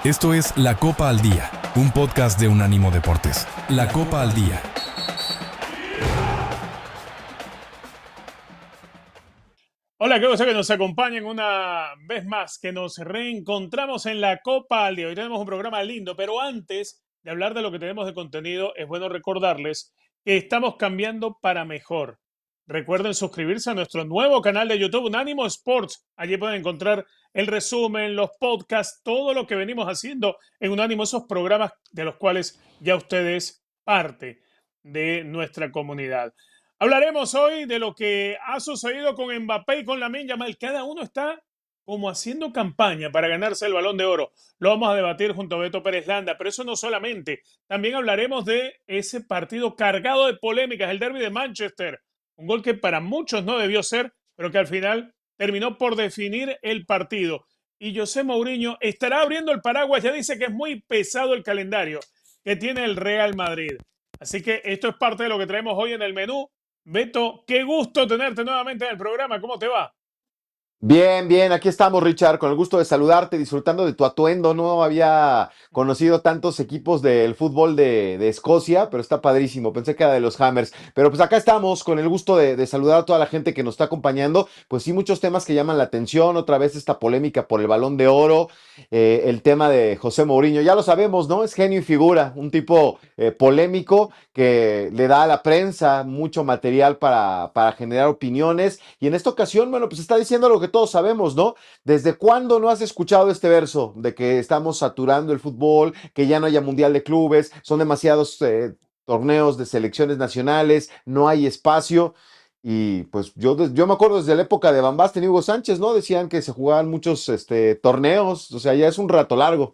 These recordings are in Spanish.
Esto es La Copa al Día, un podcast de Unánimo Deportes. La Copa al Día. Hola, qué gusto que nos acompañen una vez más, que nos reencontramos en la Copa al Día. Hoy tenemos un programa lindo, pero antes de hablar de lo que tenemos de contenido, es bueno recordarles que estamos cambiando para mejor. Recuerden suscribirse a nuestro nuevo canal de YouTube, Unánimo Sports. Allí pueden encontrar el resumen, los podcasts, todo lo que venimos haciendo en Unánimo, esos programas de los cuales ya ustedes parte de nuestra comunidad. Hablaremos hoy de lo que ha sucedido con Mbappé y con Lamine Yamal. Cada uno está como haciendo campaña para ganarse el Balón de Oro. Lo vamos a debatir junto a Beto Pérez Landa, pero eso no solamente. También hablaremos de ese partido cargado de polémicas, el derbi de Manchester. Un gol que para muchos no debió ser, pero que al final terminó por definir el partido. Y José Mourinho estará abriendo el paraguas. Ya dice que es muy pesado el calendario que tiene el Real Madrid. Así que esto es parte de lo que traemos hoy en el menú. Beto, qué gusto tenerte nuevamente en el programa. ¿Cómo te va? Bien, bien, aquí estamos, Richard, con el gusto de saludarte, disfrutando de tu atuendo. No había conocido tantos equipos del fútbol de Escocia, pero está padrísimo. Pensé que era de los Hammers. Pero pues acá estamos, con el gusto de saludar a toda la gente que nos está acompañando. Pues sí, muchos temas que llaman la atención. Otra vez esta polémica por el Balón de Oro, el tema de José Mourinho. Ya lo sabemos, ¿no? Es genio y figura, un tipo polémico que le da a la prensa mucho material para generar opiniones. Y en esta ocasión, bueno, pues está diciendo lo que todos sabemos, ¿no? ¿Desde cuándo no has escuchado este verso de que estamos saturando el fútbol, que ya no haya mundial de clubes, son demasiados torneos de selecciones nacionales, no hay espacio? Y pues yo me acuerdo desde la época de Van Basten y Hugo Sánchez, ¿no? Decían que se jugaban muchos torneos, o sea, ya es un rato largo.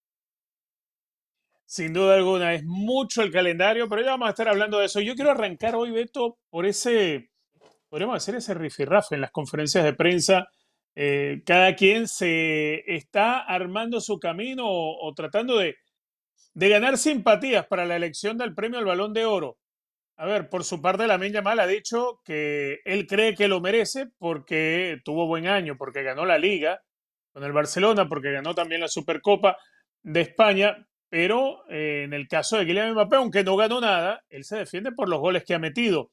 Sin duda alguna, es mucho el calendario, pero ya vamos a estar hablando de eso. Yo quiero arrancar hoy, Beto, por ese, podríamos hacer ese rifirrafe en las conferencias de prensa. Cada quien se está armando su camino o tratando de ganar simpatías para la elección del premio al Balón de Oro. A ver, por su parte, Lamine Yamal ha dicho que él cree que lo merece porque tuvo buen año, porque ganó la Liga con el Barcelona, porque ganó también la Supercopa de España, pero en el caso de Kylian Mbappé, aunque no ganó nada, él se defiende por los goles que ha metido.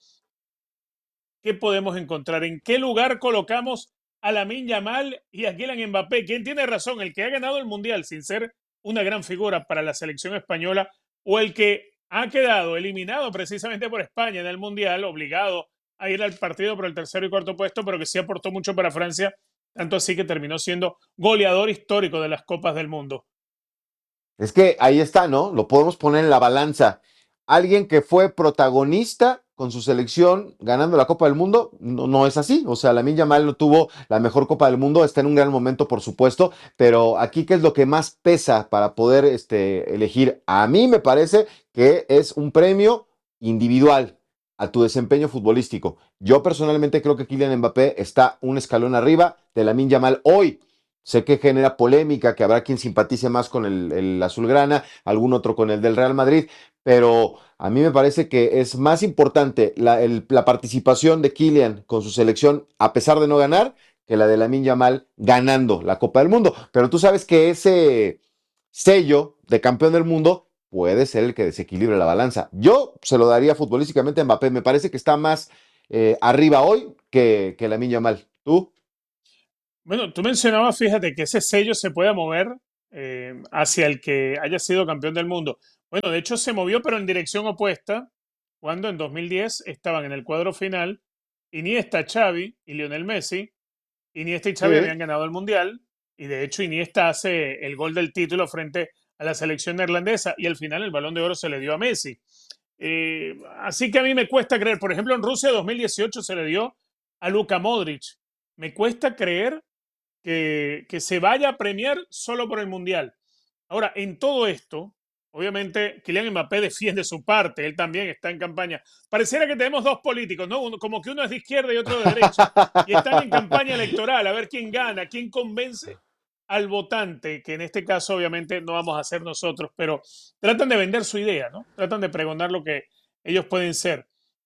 ¿Qué podemos encontrar? ¿En qué lugar colocamos a Lamine Yamal y a Kylian Mbappé? ¿Quién tiene razón? ¿El que ha ganado el Mundial sin ser una gran figura para la selección española o el que ha quedado eliminado precisamente por España en el Mundial, obligado a ir al partido por el tercero y cuarto puesto, pero que sí aportó mucho para Francia, tanto así que terminó siendo goleador histórico de las Copas del Mundo? Es que ahí está, ¿no? Lo podemos poner en la balanza. Alguien que fue protagonista con su selección ganando la Copa del Mundo, no, no es así. O sea, Lamine Yamal no tuvo la mejor Copa del Mundo, está en un gran momento, por supuesto, pero aquí, ¿qué es lo que más pesa para poder elegir? A mí me parece que es un premio individual a tu desempeño futbolístico. Yo personalmente creo que Kylian Mbappé está un escalón arriba de Lamine Yamal hoy. Sé que genera polémica, que habrá quien simpatice más con el azulgrana, algún otro con el del Real Madrid, pero a mí me parece que es más importante la participación de Kylian con su selección, a pesar de no ganar, que la de Lamine Yamal ganando la Copa del Mundo. Pero tú sabes que ese sello de campeón del mundo puede ser el que desequilibre la balanza. Yo se lo daría futbolísticamente a Mbappé, me parece que está más arriba hoy que Lamine Yamal. ¿Tú? Bueno, tú mencionabas, fíjate, que ese sello se puede mover hacia el que haya sido campeón del mundo. Bueno, de hecho se movió, pero en dirección opuesta, cuando en 2010 estaban en el cuadro final Iniesta, Xavi y Lionel Messi. Iniesta y Xavi Sí. habían ganado el Mundial y de hecho Iniesta hace el gol del título frente a la selección neerlandesa y al final el Balón de Oro se le dio a Messi. Así que a mí me cuesta creer, por ejemplo, en Rusia 2018 se le dio a Luka Modric. Me cuesta creer que se vaya a premiar solo por el Mundial. Ahora, en todo esto, obviamente, Kylian Mbappé defiende su parte, él también está en campaña. Pareciera que tenemos dos políticos, ¿no? Como que uno es de izquierda y otro de derecha, y están en campaña electoral, a ver quién gana, quién convence al votante, que en este caso obviamente no vamos a ser nosotros, pero tratan de vender su idea, ¿no? Tratan de pregonar lo que ellos pueden ser.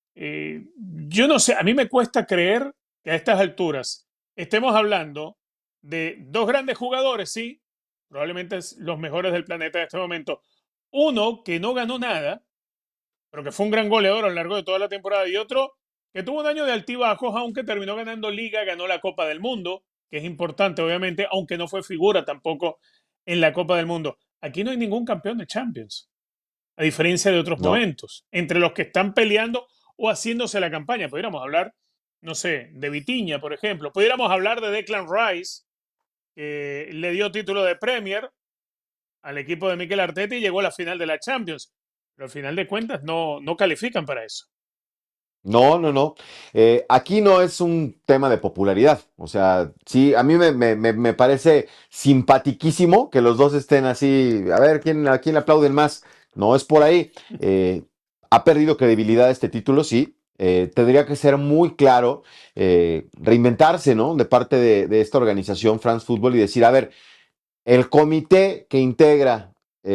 Yo no sé, a mí me cuesta creer que a estas alturas estemos hablando de dos grandes jugadores, sí, probablemente es los mejores del planeta en este momento. Uno que no ganó nada, pero que fue un gran goleador a lo largo de toda la temporada, y otro que tuvo un año de altibajos, aunque terminó ganando Liga, ganó la Copa del Mundo, que es importante, obviamente, aunque no fue figura tampoco en la Copa del Mundo. Aquí no hay ningún campeón de Champions, a diferencia de otros No, momentos, entre los que están peleando o haciéndose la campaña. Pudiéramos hablar, no sé, de Vitinha, por ejemplo. Pudiéramos hablar de Declan Rice, que le dio título de Premier al equipo de Mikel Arteta y llegó a la final de la Champions. Pero al final de cuentas no califican para eso. no, no, no. Aquí no es un tema de popularidad. O sea, sí, a mí me parece simpatiquísimo que los dos estén así. A ver, a quién le aplauden más? No es por ahí. Ha perdido credibilidad este título, sí. Tendría que ser muy claro, reinventarse, ¿no? De parte de esta organización, France Football, y decir, a ver, el comité que integra,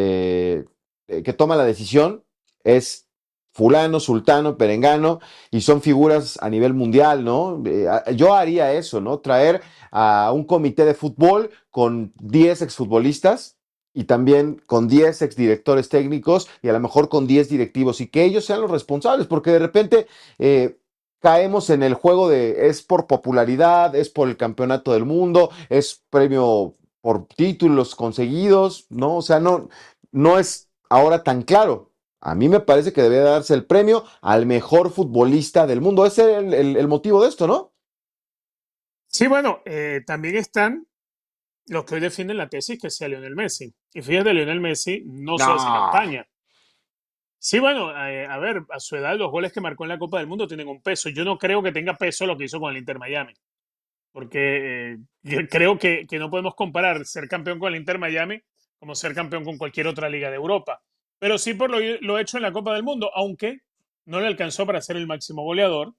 que toma la decisión, es fulano, sultano, perengano, y son figuras a nivel mundial, ¿no? Yo haría eso, ¿no? Traer a un comité de fútbol con 10 exfutbolistas y también con 10 exdirectores técnicos y a lo mejor con 10 directivos y que ellos sean los responsables, porque de repente caemos en el juego de es por popularidad, es por el campeonato del mundo, es premio por títulos conseguidos, ¿no? O sea, no es ahora tan claro. A mí me parece que debe darse el premio al mejor futbolista del mundo. Ese es el motivo de esto, ¿no? Sí, bueno, también están los que hoy defienden la tesis que sea Lionel Messi. Y fíjate, Lionel Messi no se hace No. campaña. Sí, bueno, a ver, a su edad los goles que marcó en la Copa del Mundo tienen un peso. Yo no creo que tenga peso lo que hizo con el Inter Miami, porque yo creo que no podemos comparar ser campeón con el Inter Miami como ser campeón con cualquier otra liga de Europa. Pero sí por lo hecho en la Copa del Mundo, aunque no le alcanzó para ser el máximo goleador.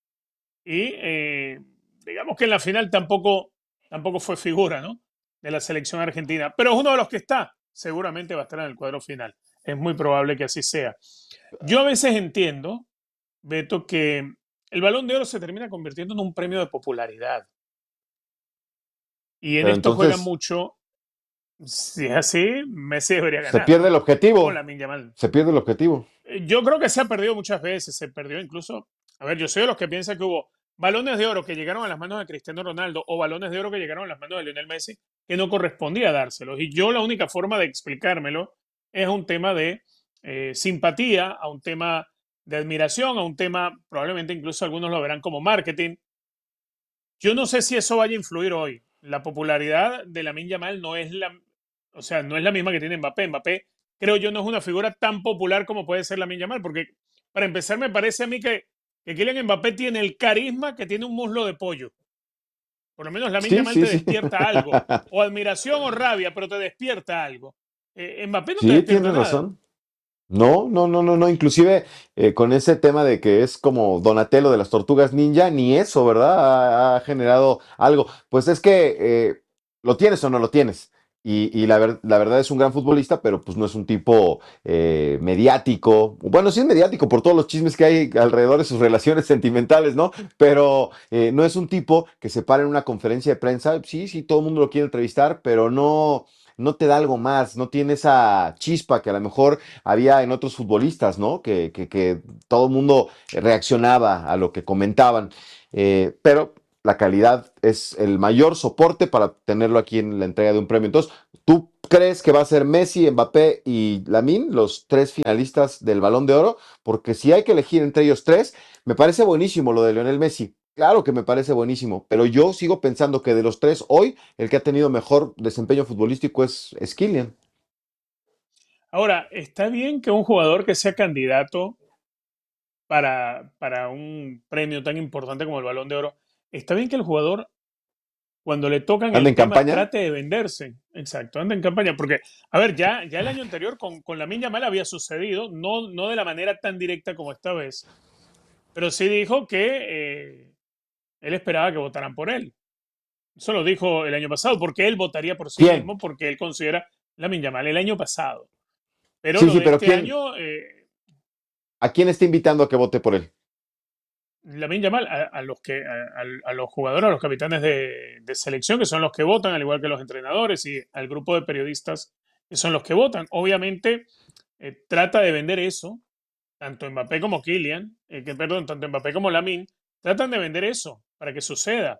Y digamos que en la final tampoco fue figura, ¿no? De la selección argentina. Pero es uno de los que está. Seguramente va a estar en el cuadro final. Es muy probable que así sea. Yo a veces entiendo, Beto, que el Balón de Oro se termina convirtiendo en un premio de popularidad. Y en Pero esto juega entonces mucho. Si es así, Messi debería se ganar, pierde el ¿no? O objetivo. Lamine Yamal. Se pierde el objetivo. Yo creo que se ha perdido muchas veces, se perdió incluso. A ver, yo soy de los que piensan que hubo balones de oro que llegaron a las manos de Cristiano Ronaldo o balones de oro que llegaron a las manos de Lionel Messi que no correspondía dárselos. Y yo la única forma de explicármelo es a un tema de simpatía, a un tema de admiración, a un tema, probablemente incluso algunos lo verán como marketing. Yo no sé si eso vaya a influir hoy. La popularidad de Lamine Yamal no es o sea, no es la misma que tiene Mbappé. Mbappé, creo yo, no es una figura tan popular como puede ser Lamine Yamal, porque para empezar me parece a mí que Kylian Mbappé tiene el carisma que tiene un muslo de pollo. Por lo menos Lamine Sí, Yamal sí, te sí. despierta algo, o admiración o rabia, pero te despierta algo. Mbappé no te Sí, despierta tienes nada. razón. No, no, no, no, no. Inclusive con ese tema de que es como Donatello de las Tortugas Ninja, ni eso, ¿verdad? Ha generado algo. Pues es que lo tienes o no lo tienes. Y la verdad es un gran futbolista, pero pues no es un tipo mediático. Bueno, sí es mediático por todos los chismes que hay alrededor de sus relaciones sentimentales, ¿no? Pero no es un tipo que se para en una conferencia de prensa. Sí, sí, todo el mundo lo quiere entrevistar, pero no te da algo más, no tiene esa chispa que a lo mejor había en otros futbolistas, ¿no? Que todo el mundo reaccionaba a lo que comentaban. Pero la calidad es el mayor soporte para tenerlo aquí en la entrega de un premio. Entonces, ¿tú crees que va a ser Messi, Mbappé y Lamine los tres finalistas del Balón de Oro? Porque si hay que elegir entre ellos tres, me parece buenísimo lo de Lionel Messi. Claro que me parece buenísimo, pero yo sigo pensando que de los tres hoy, el que ha tenido mejor desempeño futbolístico es Kylian. Ahora, está bien que un jugador que sea candidato para un premio tan importante como el Balón de Oro, está bien que el jugador cuando le tocan ¿Anda el en tema, campaña? trate de venderse. Exacto, anda en campaña. Porque, a ver, ya el año anterior con la Yamal había sucedido, no de la manera tan directa como esta vez, pero sí dijo que él esperaba que votaran por él. Eso lo dijo el año pasado, porque él votaría por sí ¿Quién? mismo, porque él considera la Yamal el año pasado. Pero Sí, lo sí, de pero este ¿quién? año, ¿A quién está invitando a que vote por él? Lamine Yamal a los a los jugadores, a los capitanes de selección, que son los que votan, al igual que los entrenadores, y al grupo de periodistas, que son los que votan. Obviamente, trata de vender eso, tanto Mbappé como Kylian, perdón, tanto Mbappé como Lamine, tratan de vender eso para que suceda.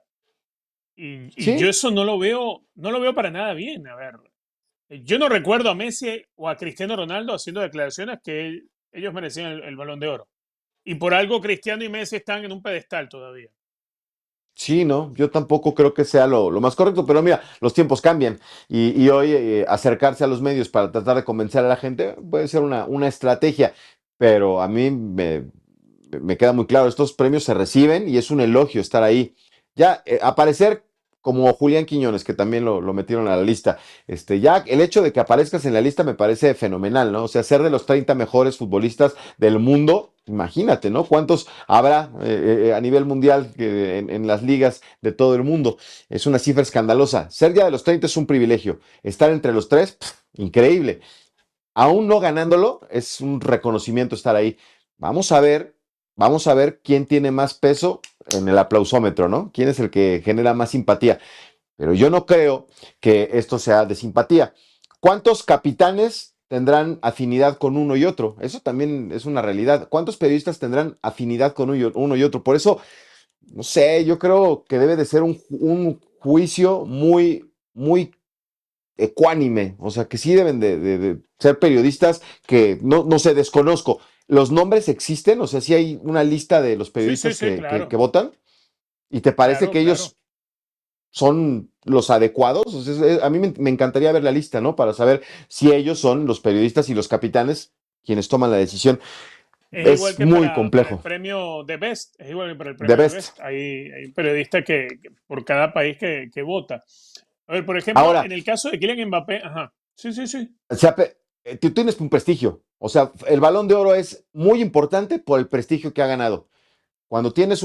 Y yo Sí, eso no lo veo para nada bien. A ver, yo no recuerdo a Messi o a Cristiano Ronaldo haciendo declaraciones que ellos merecían el Balón de Oro. Y por algo Cristiano y Messi están en un pedestal todavía. sí, no, yo tampoco creo que sea lo más correcto, pero mira, los tiempos cambian y hoy acercarse a los medios para tratar de convencer a la gente puede ser una estrategia, pero a mí me queda muy claro, estos premios se reciben y es un elogio estar ahí. Ya, aparecer como Julián Quiñones, que también lo metieron a la lista, ya el hecho de que aparezcas en la lista me parece fenomenal, ¿no? O sea, ser de los 30 mejores futbolistas del mundo, imagínate, ¿no? ¿Cuántos habrá a nivel mundial en las ligas de todo el mundo? Es una cifra escandalosa. Ser ya de los 30 es un privilegio. Estar entre los tres, increíble. Aún no ganándolo, es un reconocimiento estar ahí. Vamos a ver, vamos a ver quién tiene más peso en el aplausómetro, ¿no? ¿Quién es el que genera más simpatía? Pero yo no creo que esto sea de simpatía. ¿Cuántos capitanes tendrán afinidad con uno y otro? Eso también es una realidad. ¿Cuántos periodistas tendrán afinidad con uno y otro? Por eso, no sé, yo creo que debe de ser un juicio muy ecuánime, o sea, que sí deben de ser periodistas que no sé, desconozco. ¿Los nombres existen? O sea, sí hay una lista de los Sí, sí, periodistas sí, que claro, votan y te parece claro, que claro. ellos son los adecuados. O sea, a mí me encantaría ver la lista, ¿no? Para saber si ellos son los periodistas y los capitanes quienes toman la decisión. Es igual Es que muy para el complejo. premio de Best, es igual que para el The premio de best. Best. Hay un periodista que por cada país que vota. A ver, por ejemplo, Ahora, en el caso de Kylian Mbappé, ajá, sí, sí, sí, o sea, tú tienes un prestigio. O sea, el Balón de Oro es muy importante por el prestigio que ha ganado. Cuando tienes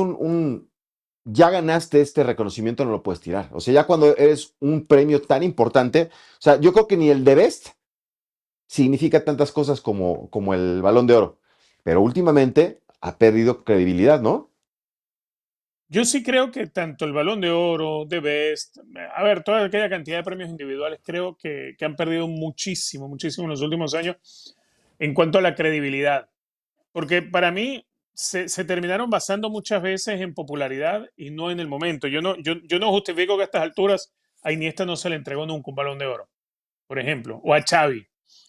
ya ganaste este reconocimiento, no lo puedes tirar. O sea, ya cuando eres un premio tan importante, o sea, yo creo que ni el de Best significa tantas cosas como el Balón de Oro. Pero últimamente ha perdido credibilidad, ¿no? yo sí creo que tanto el Balón de Oro, de Best, a ver, toda aquella cantidad de premios individuales, creo que han perdido muchísimo, muchísimo en los últimos años en cuanto a la credibilidad. Porque para mí se terminaron basando muchas veces en popularidad y no en el momento. Yo no justifico que a estas alturas a Iniesta no se le entregó nunca un Balón de Oro, por ejemplo, o a Xavi,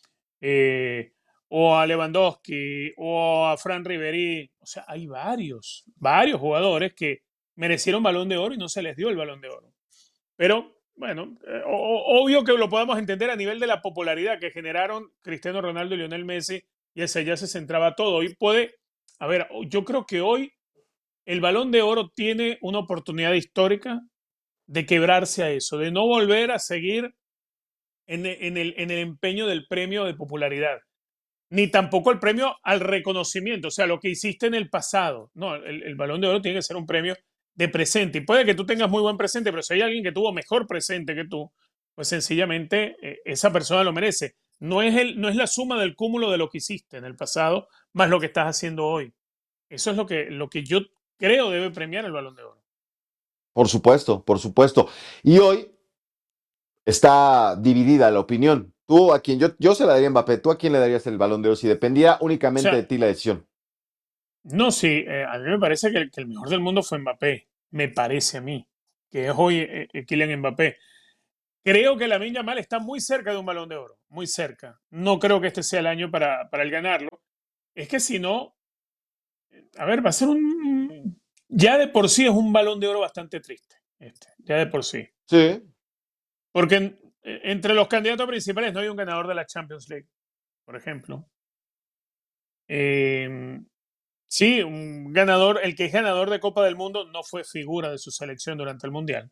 eh, o a Lewandowski, o a Fran Riveri. O sea, hay varios jugadores que merecieron Balón de Oro y no se les dio el Balón de Oro. Pero bueno, obvio que lo podamos entender a nivel de la popularidad que generaron Cristiano Ronaldo y Lionel Messi, y ese ya se centraba todo. Hoy puede, a ver, yo creo que hoy el Balón de Oro tiene una oportunidad histórica de quebrarse a eso, de no volver a seguir en el empeño del premio de popularidad, ni tampoco el premio al reconocimiento, o sea, lo que hiciste en el pasado. No, el Balón de Oro tiene que ser un premio de presente. Y puede que tú tengas muy buen presente, pero si hay alguien que tuvo mejor presente que tú, pues sencillamente esa persona lo merece. No es la suma del cúmulo de lo que hiciste en el pasado más lo que estás haciendo hoy. Eso es lo que yo creo debe premiar el Balón de Oro. Por supuesto, por supuesto. Y hoy está dividida la opinión. Tú a quien yo se la daría a Mbappé, ¿tú a quién le darías el Balón de Oro si dependiera O únicamente de sea, ti la decisión? no, sí, a mí me parece que el mejor del mundo fue Mbappé. Me parece a mí, que es hoy Kylian Mbappé. Creo que Lamine Yamal está muy cerca de un Balón de Oro, muy cerca. No creo que este sea el año para él ganarlo. Es que si no, a ver, va a ser un... Ya de por sí es un Balón de Oro bastante triste, ya de por sí. Sí, Porque entre los candidatos principales no hay un ganador de la Champions League, por ejemplo. Eh, sí, un ganador, el que es ganador de Copa del Mundo no fue figura de su selección durante el Mundial.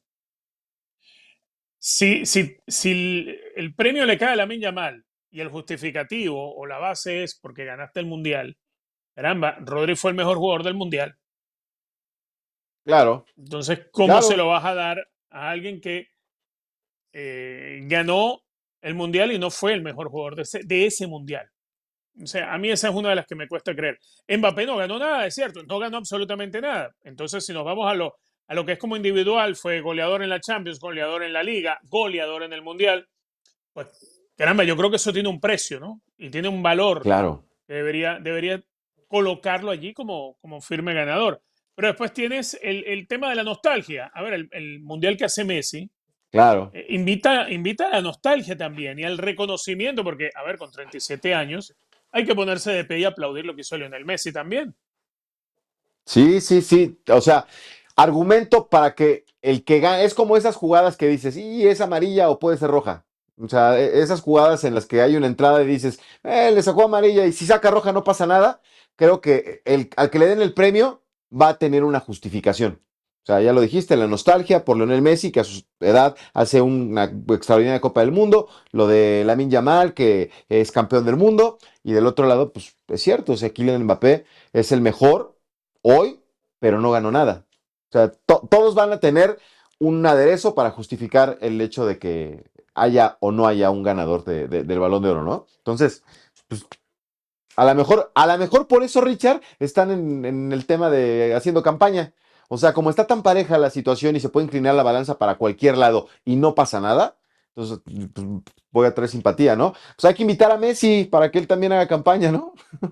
Si el premio le cae a Lamine Yamal y el justificativo o la base es porque ganaste el Mundial, caramba, Rodri fue el mejor jugador del Mundial. claro, Entonces, ¿cómo se claro. lo vas a dar a alguien que ganó el Mundial y no fue el mejor jugador de ese Mundial? O sea, a mí esa es una de las que me cuesta creer. Mbappé no ganó nada, es cierto, no ganó absolutamente nada. Entonces, si nos vamos a lo que es como individual, fue goleador en la Champions, goleador en la Liga, goleador en el Mundial, pues caramba, yo creo que eso tiene un precio, ¿no? Y tiene un valor Claro, que debería colocarlo allí como firme ganador. Pero después tienes el tema de la nostalgia. A ver, el Mundial que hace Messi claro. invita a la nostalgia también y al reconocimiento, porque, a ver, con 37 años hay que ponerse de pie y aplaudir lo que hizo Lionel Messi también. Sí, sí, sí. O sea, argumento para que el que gane, es como esas jugadas que dices, y es amarilla o puede ser roja. O sea, esas jugadas en las que hay una entrada y dices, le sacó amarilla y si saca roja no pasa nada. Creo que al que le den el premio va a tener una justificación. O sea, ya lo dijiste, la nostalgia por Lionel Messi, que a su edad hace una extraordinaria Copa del Mundo, lo de Lamine Yamal, que es campeón del mundo, y del otro lado, pues es cierto, o sea, Kylian Mbappé es el mejor hoy, pero no ganó nada. O sea, todos van a tener un aderezo para justificar el hecho de que haya o no haya un ganador del Balón de Oro, ¿no? Entonces, pues, a lo mejor por eso, Richard, están en el tema de haciendo campaña. O sea, como está tan pareja la situación y se puede inclinar la balanza para cualquier lado y no pasa nada, entonces pues, voy a traer simpatía, ¿no? Pues hay que invitar a Messi para que él también haga campaña, ¿no?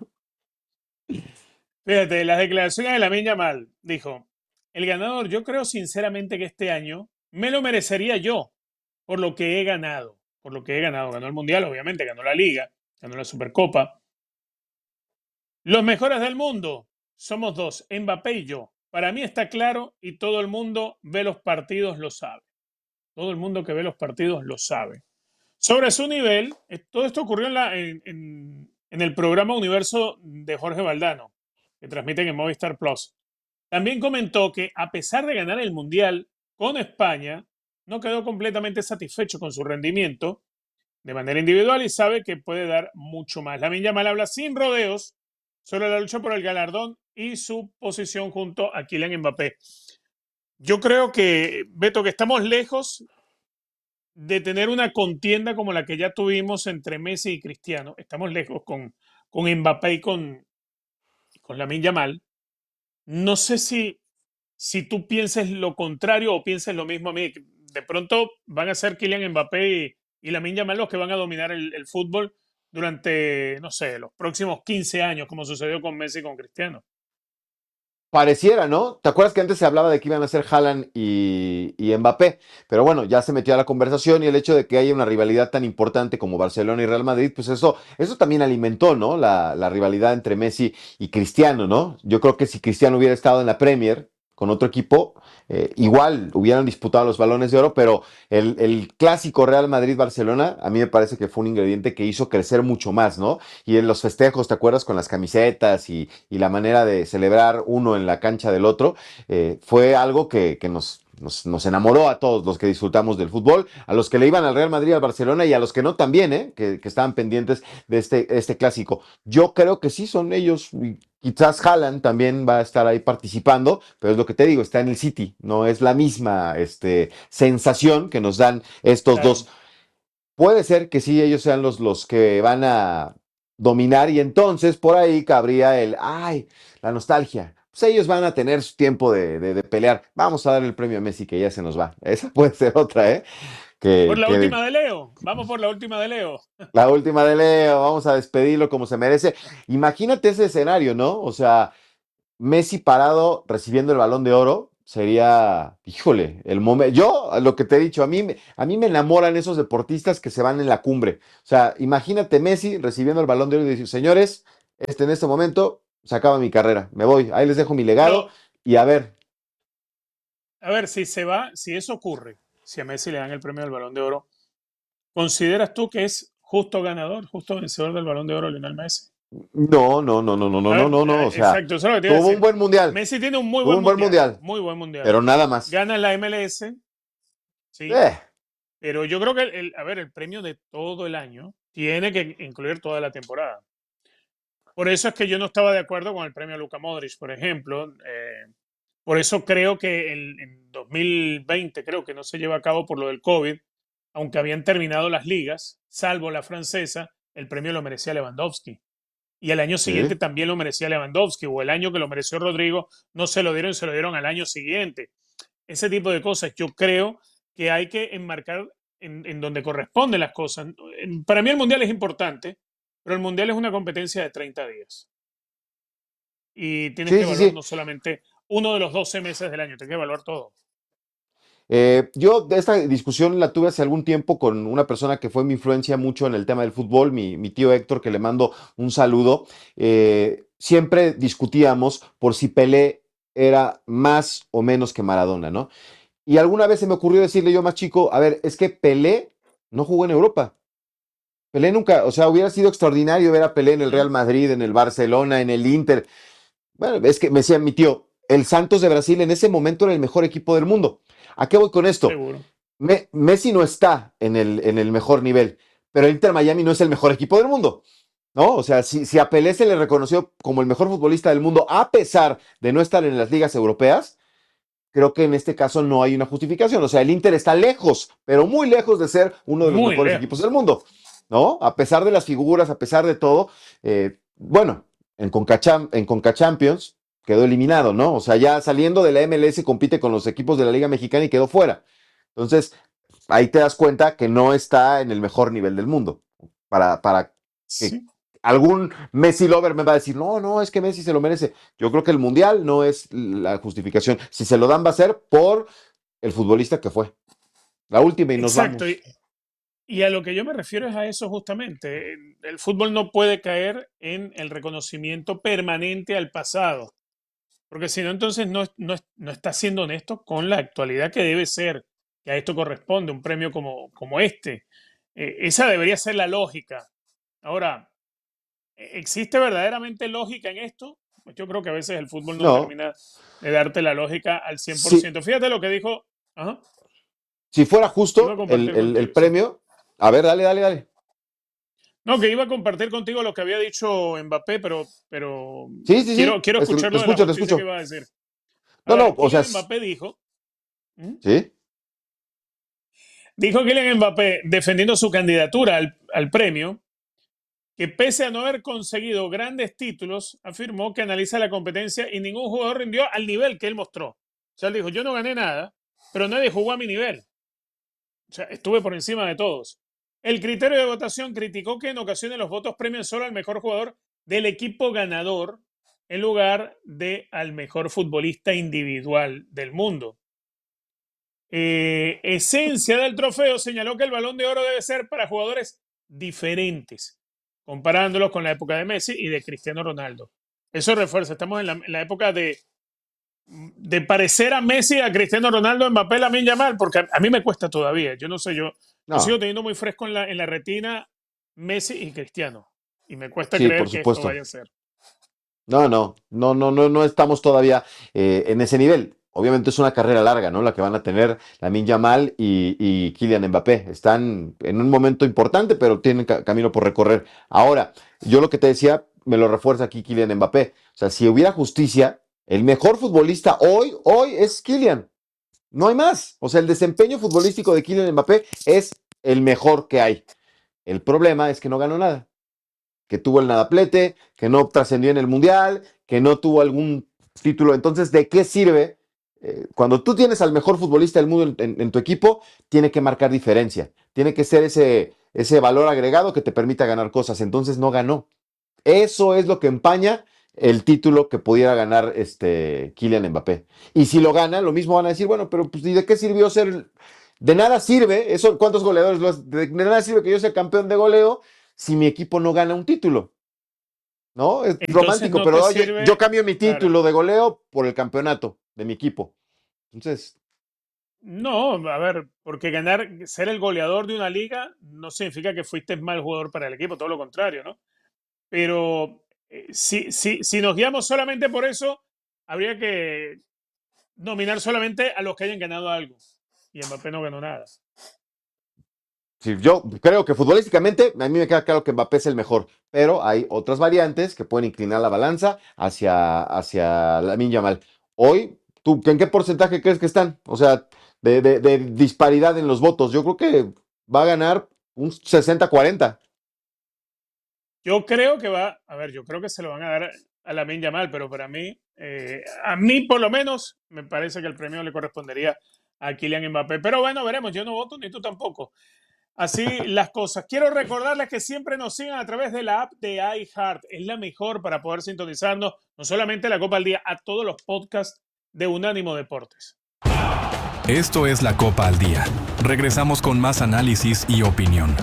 Fíjate, las declaraciones de Lamine Yamal. Dijo, el ganador, yo creo sinceramente que este año me lo merecería yo por lo que he ganado. Por lo que he ganado. Ganó el Mundial, obviamente, ganó la Liga, ganó la Supercopa. Los mejores del mundo somos dos, Mbappé y yo. Para mí está claro y todo el mundo ve los partidos lo sabe. Todo el mundo que ve los partidos lo sabe. Sobre su nivel, todo esto ocurrió en el programa Universo de Jorge Valdano, que transmiten en Movistar Plus. También comentó que a pesar de ganar el Mundial con España, no quedó completamente satisfecho con su rendimiento de manera individual y sabe que puede dar mucho más. Lamine Yamal habla sin rodeos sobre la lucha por el galardón y su posición junto a Kylian Mbappé. Yo creo que, Beto, que estamos lejos de tener una contienda como la que ya tuvimos entre Messi y Cristiano. Estamos lejos con Mbappé y con Lamine Yamal. No sé si tú pienses lo contrario o pienses lo mismo a mí. De pronto van a ser Kylian Mbappé y Lamine Yamal los que van a dominar el fútbol durante, no sé, los próximos 15 años, como sucedió con Messi y con Cristiano. Pareciera, ¿no? ¿Te acuerdas que antes se hablaba de que iban a ser Haaland y Mbappé? Pero bueno, ya se metió a la conversación y el hecho de que haya una rivalidad tan importante como Barcelona y Real Madrid, pues eso también alimentó, ¿no? La rivalidad entre Messi y Cristiano, ¿no? Yo creo que si Cristiano hubiera estado en la Premier con otro equipo, igual hubieran disputado los balones de oro, pero el clásico Real Madrid-Barcelona a mí me parece que fue un ingrediente que hizo crecer mucho más, ¿no? Y en los festejos, ¿te acuerdas? Con las camisetas y la manera de celebrar uno en la cancha del otro, fue algo que nos enamoró a todos los que disfrutamos del fútbol, a los que le iban al Real Madrid, al Barcelona y a los que no también, que estaban pendientes de este clásico. Yo creo que sí son ellos, y quizás Haaland también va a estar ahí participando, pero es lo que te digo, está en el City, no es la misma sensación que nos dan estos Claro. dos. Puede ser que sí, ellos sean los que van a dominar y entonces por ahí cabría la nostalgia. Pues ellos van a tener su tiempo de pelear. Vamos a dar el premio a Messi que ya se nos va. Esa puede ser otra, ¿eh? Por la Que última de Leo. Vamos por la última de Leo. la última de Leo, vamos a despedirlo como se merece. Imagínate ese escenario, ¿no? O sea, Messi parado recibiendo el Balón de Oro sería, híjole, el momento. Yo, lo que te he dicho, a mí me enamoran esos deportistas que se van en la cumbre. O sea, imagínate Messi recibiendo el Balón de Oro y decir, señores, en este momento se acaba mi carrera, me voy, ahí les dejo mi legado Pero, y a ver, a ver, si se va, si eso ocurre, si a Messi le dan el premio del Balón de Oro, ¿consideras tú que es justo ganador, justo vencedor del Balón de Oro Lionel Messi? no, no, no, no, no, no, A no, ver, no, no, o sea, exacto, eso es lo que te iba a tuvo un decir. buen mundial, Messi tiene tuvo un buen mundial, muy buen mundial. pero nada más. Gana la MLS, sí, Eh, pero yo creo que, a ver, el premio de todo el año tiene que incluir toda la temporada. Por eso es que yo no estaba de acuerdo con el premio Luka Modric, por ejemplo. Por eso creo que en 2020, creo que no se lleva a cabo por lo del COVID, aunque habían terminado las ligas, salvo la francesa, el premio lo merecía Lewandowski. y el año siguiente Sí. también lo merecía Lewandowski, o el año que lo mereció Rodrigo, no se lo dieron, se lo dieron al año siguiente. Ese tipo de cosas yo creo que hay que enmarcar en donde corresponden las cosas. Para mí el Mundial es importante, pero el Mundial es una competencia de 30 días y tienes que Sí, sí, evaluar sí. no solamente uno de los 12 meses del año, tienes que evaluar todo. Yo de esta discusión la tuve hace algún tiempo con una persona que fue mi influencia mucho en el tema del fútbol, mi tío Héctor, que le mando un saludo. Siempre discutíamos por si Pelé era más o menos que Maradona, ¿no? Y alguna vez se me ocurrió decirle yo más chico, a ver, es que Pelé no jugó en Europa. Pelé nunca, o sea, hubiera sido extraordinario ver a Pelé en el Real ¿Mm? Madrid, en el Barcelona, en el Inter. Bueno, es que me decía mi tío, el Santos de Brasil en ese momento era el mejor equipo del mundo. ¿A qué voy con esto? Seguro. Messi no está en el mejor nivel, pero el Inter Miami no es el mejor equipo del mundo, ¿no? O sea, si a Pelé se le reconoció como el mejor futbolista del mundo, a pesar de no estar en las ligas europeas, creo que en este caso no hay una justificación. O sea, el Inter está lejos, pero muy lejos de ser uno de los Muy mejores equipos lejos. del mundo, ¿no? A pesar de las figuras, a pesar de todo, bueno, en Conca Champions quedó eliminado, ¿no? O sea, ya saliendo de la MLS compite con los equipos de la Liga Mexicana y quedó fuera. Entonces, ahí te das cuenta que no está en el mejor nivel del mundo. Para que Sí. algún Messi lover me va a decir, no, no, es que Messi se lo merece. Yo creo que el Mundial no es la justificación. Si se lo dan va a ser por el futbolista que fue. La última y nos Exacto. vamos. Y a lo que yo me refiero es a eso justamente. El fútbol no puede caer en el reconocimiento permanente al pasado, porque si no, entonces no está siendo honesto con la actualidad que debe ser, que a esto corresponde un premio como este. Esa debería ser la lógica. Ahora, ¿existe verdaderamente lógica en esto? Pues yo creo que a veces el fútbol no No, termina de darte la lógica al cien por si, ciento. Fíjate lo que dijo. Ajá, si fuera iba a justo compartir el contigo, sí. premio, a ver, dale, dale, dale. No, que iba a compartir contigo lo que había dicho Mbappé, pero Sí, sí, sí, quiero escuchar te lo de la escucho, te justicia que escucho. iba a decir. A No, no, ver, o sea, Kylian Mbappé dijo, ¿Mm? sí, Dijo Kylian Mbappé, defendiendo su candidatura al premio, que pese a no haber conseguido grandes títulos, afirmó que analiza la competencia y ningún jugador rindió al nivel que él mostró. O sea, él dijo, yo no gané nada, pero nadie jugó a mi nivel. O sea, estuve por encima de todos. El criterio de votación criticó que en ocasiones los votos premian solo al mejor jugador del equipo ganador en lugar de al mejor futbolista individual del mundo. Esencia del trofeo señaló que el Balón de Oro debe ser para jugadores diferentes, comparándolos con la época de Messi y de Cristiano Ronaldo. Eso refuerza, estamos en la época de parecer a Messi, a Cristiano Ronaldo, Mbappé, Lamine Yamal, porque a mí me cuesta todavía. Yo no sé, yo sigo no, teniendo muy fresco en la retina Messi y Cristiano. Y me cuesta sí, creer por que esto supuesto. vaya a ser. No, no, no, no, no, no estamos todavía en ese nivel. Obviamente es una carrera larga, ¿no? La que van a tener Lamine Yamal y Kylian Mbappé. Están en un momento importante, pero tienen camino por recorrer. Ahora, yo lo que te decía, me lo refuerza aquí Kylian Mbappé. O sea, si hubiera justicia, el mejor futbolista hoy es Kylian. No hay más. O sea, el desempeño futbolístico de Kylian Mbappé es el mejor que hay. El problema es que no ganó nada, que tuvo el nadaplete, que no trascendió en el mundial, que no tuvo algún título. Entonces, ¿de qué sirve? Cuando tú tienes al mejor futbolista del mundo en tu equipo, tiene que marcar diferencia, tiene que ser ese valor agregado que te permita ganar cosas. Entonces, no ganó. Eso es lo que empaña el título que pudiera ganar Kylian Mbappé. Y si lo gana, lo mismo van a decir, bueno, pero pues, ¿y de qué sirvió ser? De nada sirve, eso, ¿cuántos goleadores? De nada sirve que yo sea campeón de goleo si mi equipo no gana un título, ¿no? Es Entonces romántico, no pero te oye, yo sirve, cambio mi claro. título de goleo por el campeonato de mi equipo. Entonces, No, a ver, porque ganar, ser el goleador de una liga no significa que fuiste mal jugador para el equipo, todo lo contrario, ¿no? Pero si nos guiamos solamente por eso, habría que nominar solamente a los que hayan ganado algo. Y Mbappé no ganó nada. sí, yo creo que futbolísticamente a mí me queda claro que Mbappé es el mejor, pero hay otras variantes que pueden inclinar la balanza hacia Lamine Yamal. Hoy, ¿tú en qué porcentaje crees que están? O sea, de disparidad en los votos. Yo creo que va a ganar un 60-40. Yo creo que yo creo que se lo van a dar a Lamine Yamal, pero para mí, a mí por lo menos, me parece que el premio le correspondería a Kylian Mbappé. Pero bueno, veremos, yo no voto ni tú tampoco. Así las cosas. Quiero recordarles que siempre nos sigan a través de la app de iHeart. Es la mejor para poder sintonizarnos, no solamente la Copa al Día, a todos los podcasts de Unánimo Deportes. Esto es la Copa al Día. Regresamos con más análisis y opinión.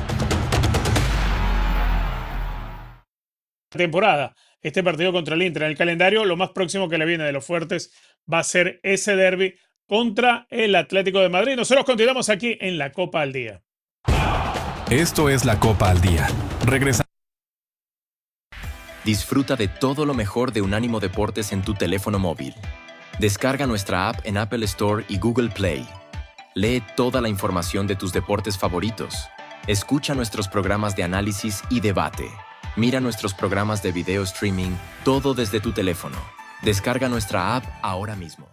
Temporada, este partido contra el Inter en el calendario, lo más próximo que le viene de los fuertes va a ser ese derbi contra el Atlético de Madrid. Nosotros continuamos aquí en la Copa al Día. Esto es la Copa al Día. Regresa. Disfruta de todo lo mejor de Unánimo Deportes en tu teléfono móvil. Descarga nuestra app en Apple Store y Google Play. Lee toda la información de tus deportes favoritos. Escucha nuestros programas de análisis y debate. Mira nuestros programas de video streaming, todo desde tu teléfono. Descarga nuestra app ahora mismo.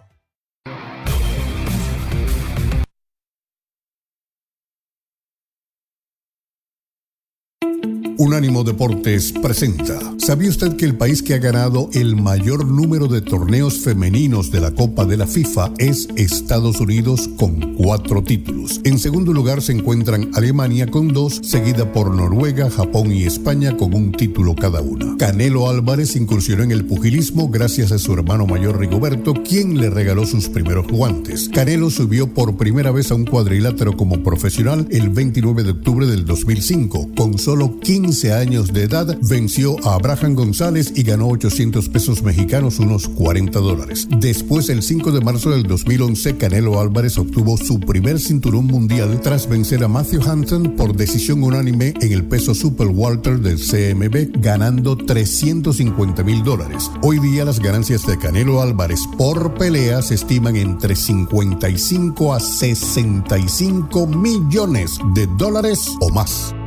Unánimo Deportes presenta. ¿Sabía usted que el país que ha ganado el mayor número de torneos femeninos de la Copa de la FIFA es Estados Unidos con 4 títulos? En segundo lugar se encuentran Alemania con 2, seguida por Noruega, Japón y España con 1 título cada una. Canelo Álvarez incursionó en el pugilismo gracias a su hermano mayor Rigoberto, quien le regaló sus primeros guantes. Canelo subió por primera vez a un cuadrilátero como profesional el 29 de octubre del 2005. Con solo 15 años de edad, venció a Abraham González y ganó 800 pesos mexicanos, unos $40. Después, el 5 de marzo del 2011, Canelo Álvarez obtuvo su primer cinturón mundial tras vencer a Matthew Hampton por decisión unánime en el peso super welter del CMB, ganando $350,000. Hoy día, las ganancias de Canelo Álvarez por pelea se estiman entre 55 a 65 millones de dólares o más.